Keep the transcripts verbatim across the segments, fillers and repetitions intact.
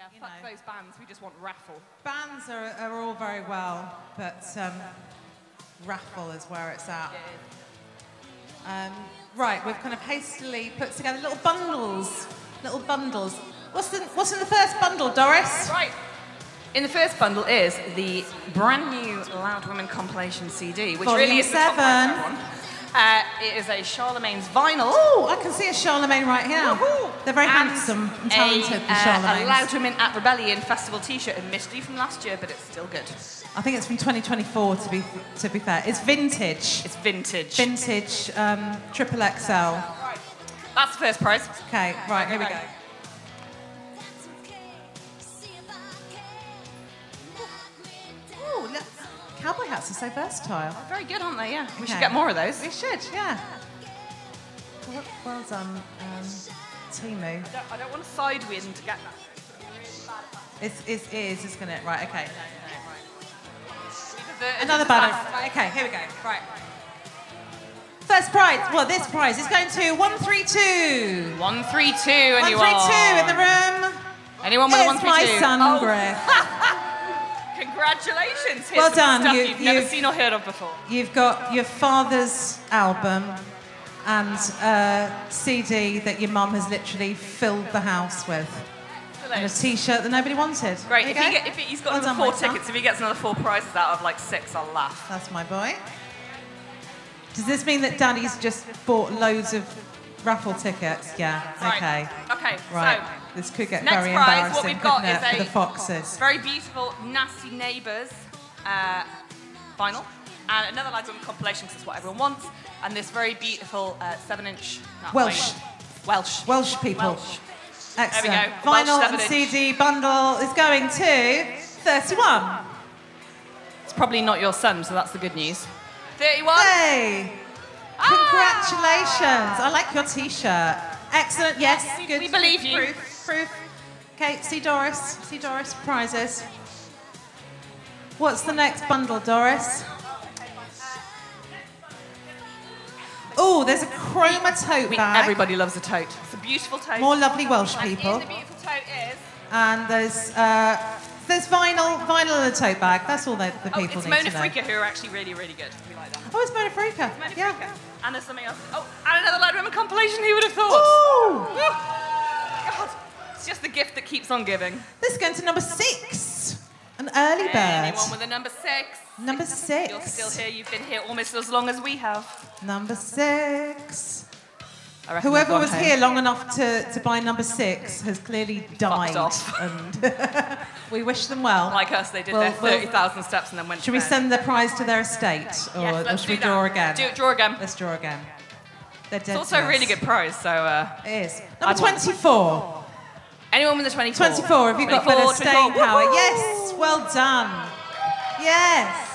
you fuck know. Those bands. We just want raffle. Bands are, are all very well, but um, raffle is where it's at. Um, right, we've kind of hastily put together little bundles. Little bundles. What's, the, what's in the first bundle, Doris? Right. In the first bundle is the brand new Loud Women compilation C D, which Volume really is the seven. top right one. Uh, it is a Charlemagne's vinyl. Oh, I can see a Charlemagne right here. Woohoo! They're very and handsome and talented, a, the uh, Charlemagnes. a Loud Women at Rebellion festival T-shirt, admittedly from last year, but it's still good. I think it's from twenty twenty-four, to be to be fair. It's vintage. It's vintage. Vintage, um, triple X L. Right. That's the first prize. Okay, right, here we go. Ooh, look. Cowboy hats are so versatile. Very good, aren't they? Yeah. We Okay. should get more of those. We should, yeah. Well, well done, um, Timu. I don't, I don't want a side wind to get that. It's, it's, it is, isn't it? Right, okay. We've averted Another the banner. fact- Right, okay, here we go. Right. First prize. Well, this prize is going to one three two. one three two, anyone? one three two in the room. Anyone with a one It's three two? my son, Oh. Griff. Congratulations. Here's Well some done. Stuff You- you've never you've- seen or heard of before. You've got your father's album and a C D that your mum has literally filled the house with. And a T-shirt that nobody wanted. Great. There If, you he go. get, if he's got Well another done, four my son. tickets, if he gets another four prizes out of like six, I'll laugh. That's my boy. Does this mean that Daddy's just bought loads of raffle tickets? Yeah. Right. Okay. Okay. Right. So This could get next very prize, embarrassing, what we've got couldn't is it, for a the foxes. very beautiful Nasty Neighbours uh, vinyl, and another Loud Women compilation, because it's what everyone wants, and this very beautiful uh, seven-inch Welsh. Welsh. Welsh people. Welsh. Excellent. There we go. Welsh Vinyl and seven-inch. C D bundle is going to thirty-one. It's probably not your son, so that's the good news. thirty-one. Hey! Ah! Congratulations. I like your T-shirt. Excellent. Yes. We- Good. we believe you. Proof. Proof. Okay, see Doris. See Doris. Prizes. What's the next bundle, Doris? Oh, there's a chroma tote I mean, bag. everybody loves a tote. It's a beautiful tote. More lovely Welsh And people. in the beautiful tote is... And there's uh, there's vinyl, vinyl in the tote bag. That's all that the Oh, people it's need Mona to know. Freaka, who are actually really, really good. We like that. Oh, it's Mona Freaka. Mona Yeah. Freaka. And there's something else. Oh, and another Loud Women compilation, who would have thought? Ooh! God, it's just the gift that keeps on giving. This is going to number six. An early bird. Anyone with a number six? Number six. You're still here. You've been here almost as long as we have. Number six. I reckon Whoever we've was gone home. here long enough to, to buy number six has clearly died. off. And we wish them well. Like us, they did We'll- their we'll- thirty thousand steps and then went Should to we bed. send the prize to their estate? Or, Yes, or let's should we do that. draw again? Do it, draw again. Let's draw again. They're dead It's also to a really us. good prize, so... Uh, It is. I'd Number want- twenty-four. anyone with a twenty-four? twenty-four, have you got better twenty-four, staying twenty-four. power? Woohoo! Yes, well done. Yes.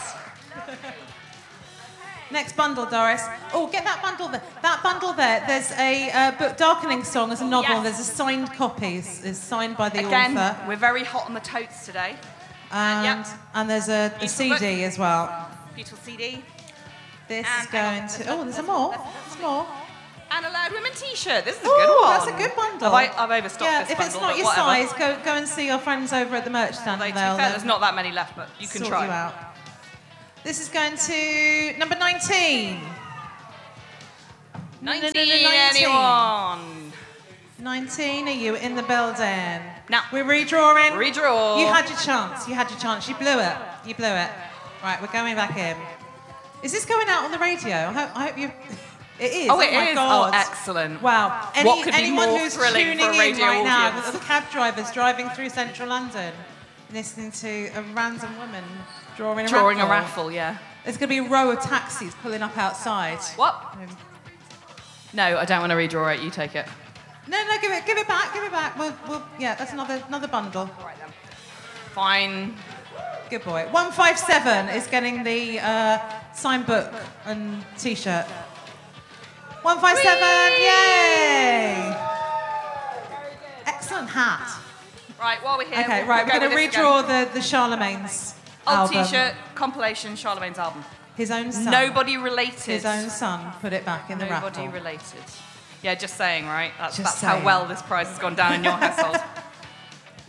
Next bundle, Doris. Oh, get that bundle there. That bundle there, there's a uh, book, Darkening Song, as a novel. Yes. There's a signed copy. It's, it's signed by the Again, author. we're very hot on the totes today. And, yep. and there's a, a Beautiful C D book. as well. Beautiful C D. This And is hang on, going there's to... a- Oh, there's a more. There's more. And a Loud Women t-shirt. This is a Ooh, good one. that's a good bundle. Have I, I've overstocked Yeah, this if bundle, it's not but your whatever. size, go go and see your friends over at the merch stand. Although, and to be they'll, fair, uh, there's not that many left, but you can sort try. you out. This is going to number nineteen. nineteen, nineteen. anyone? nineteen, are you in the building? Now. We're redrawing. Redraw. You had your chance. You had your chance. You blew it. You blew it. Right, we're going back in. Is this going out on the radio? I hope, I hope you... It is. Oh, it my is? God. Oh, excellent. Wow. Any, What could be anyone more who's thrilling tuning for a in radio right audience? now, the cab drivers driving through central London, listening to a random woman drawing a Drawing raffle. a raffle, yeah. There's going to be a row of taxis pulling up outside. What? No, I don't want to redraw it. You take it. No, no, give it, give it back, give it back. We'll, we'll, yeah, that's another, another bundle. All right, then. Fine. Good boy. one five seven is getting the uh, signed book and T-shirt. one five seven, yay! Excellent hat. Right, while we're here, Okay, we'll, right, we'll we're go going with to this redraw again. the, the Charlemagne's Old album. t-shirt, compilation, Charlemagne's album. His own son. Nobody related. His own son put it back in the Nobody raffle. related. Yeah, just saying, right? That's, Just that's saying. how well this prize has gone down in your household.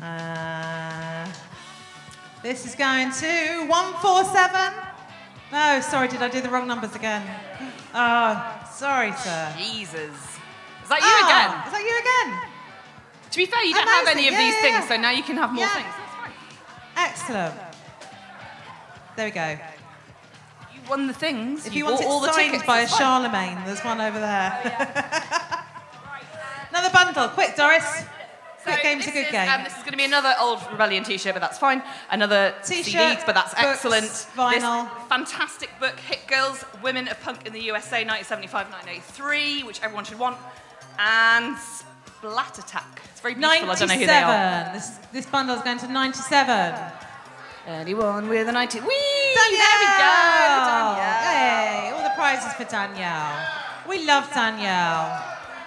Uh, this is going to one four seven. No, sorry, did I do the wrong numbers again? Oh, sorry, sir. Jesus. Is that you Oh, again? Is that you again? To be fair, you don't have Amazing. any of Yeah, these yeah, things, yeah. so now you can have more Yeah. things. That's fine. Excellent. There we go. You won the things. If you you want bought it all the signed tickets. by a it's fine. Charlemagne, there's one over there. Another bundle. Quick, Doris. Quick So game's a this good is, game. Um, this is going to be another old Rebellion T-shirt, but that's fine. Another T-shirt, C D, but that's books, excellent. vinyl. This fantastic book, Hit Girls, Women of Punk in the U S A, nineteen seventy-five to nineteen eighty-three, which everyone should want. And Splat Attack. It's very beautiful. I don't know who they are. ninety-seven. This, this bundle is going to ninety-seven. Anyone with a ninety? Whee! Danielle! There we go. Danielle. Hey, all the prizes for Danielle. We love Danielle.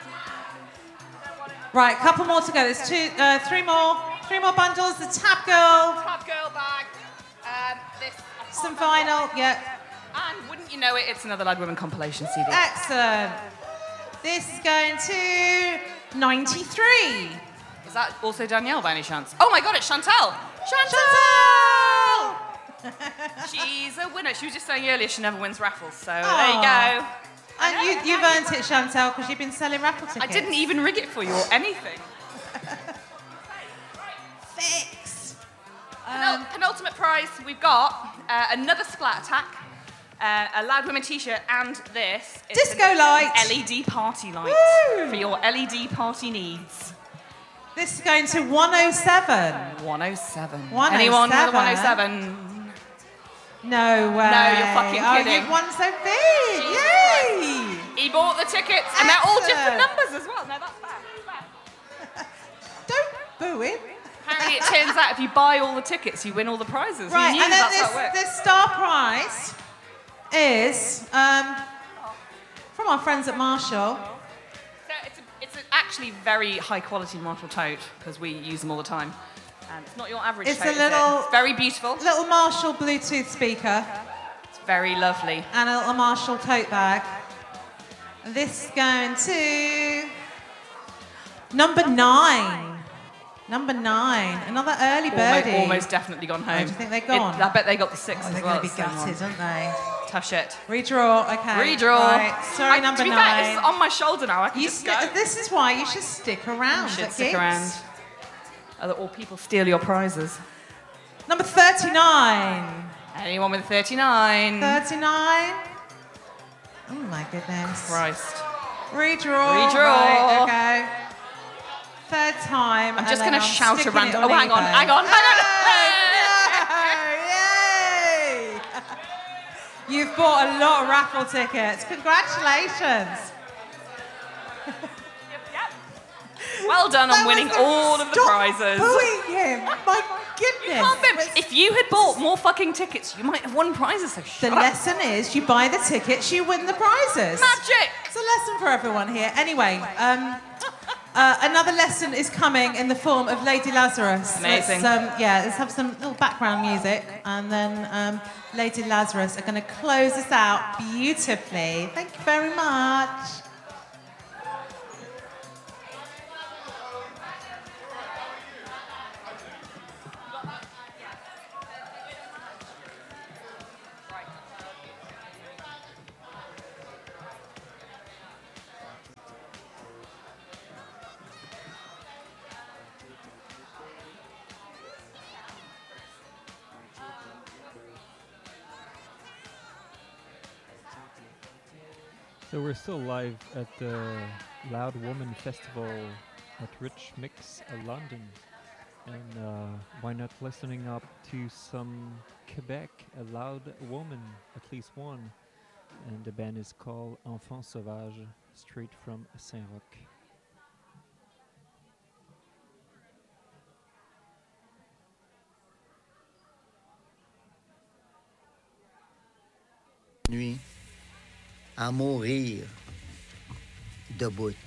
Right, couple more to go. There's two, uh, three more, three more bundles. The Tab Girl, Top Girl bag. Um, this. some vinyl. Yeah, And wouldn't you know it, it's another Lad Women compilation C D. excellent. This is going to ninety-three. Is that also Danielle by any chance? Oh my god, it's Chantal! Chantal! She's a winner. She was just saying earlier she never wins raffles, so there Aw. you go. And you, you've earned it, Chantal, because you've been selling raffle tickets. I didn't even rig it for you or anything. Fix. Penul- Um, penultimate prize, we've got uh, another Splat Attack, uh, a Loud Women t-shirt, and this. It's Disco an light. L E D party light Woo. for your L E D party needs. This is going to one oh seven. one oh seven. one oh seven. Anyone with a one oh seven? No way. No, you're fucking Oh, kidding. you've won so big. Jesus Yay. He bought the tickets, and they're all different Excellent. numbers as well. No, that's fair. fair. Don't boo him. Apparently, it turns out if you buy all the tickets, you win all the prizes. Who Right, knew and then that's this, how it works? this star prize is um, from our friends at Marshall. So it's, a, it's a actually very high quality Marshall tote because we use them all the time. And it's not your average It's tote. a is it? little- It's very beautiful. Little Marshall Bluetooth speaker It's very lovely. and a little Marshall tote bag. This is going to number nine. Number nine. Another early Almost, birdie. almost definitely gone home. do you think they're It- gone? I bet they got the six Oh, as they're well. going to be at the same gutted, one. aren't they? Tough shit. Redraw. Okay. Redraw. Right. Sorry, I- number to be nine. fair, it's on my shoulder now. I can You just sti- go. this is why you should stick around. You should at stick gigs. around. Other- Or people steal your prizes. Number thirty-nine. Anyone with thirty-nine? thirty-nine. Oh my goodness. Christ. Redraw. Redraw. Right, okay. Third time. I'm and just then going to I'm shout sticking around. it Oh, hang on, eBay. hang on, hang on. Oh, no. Yay! You've bought a lot of raffle tickets. Congratulations. Well done on That winning was all of the stop prizes. booing him. My goodness. Can't be- It's- If you had bought more fucking tickets, you might have won prizes. So The shut up. lesson is you buy the tickets, you win the prizes. Magic. It's a lesson for everyone here. Anyway, um, uh, another lesson is coming in the form of Lady Lazarus. Amazing. Let's, um, yeah, let's have some little background music, and then um, Lady Lazarus are going to close us out beautifully. Thank you very much. So we're still live at the Loud Woman Festival at Rich Mix, uh, London. And uh, why not listening up to some Quebec, a loud woman, at least one. And the band is called Enfant Sauvage, straight from Saint-Roch. Nuit à mourir debout.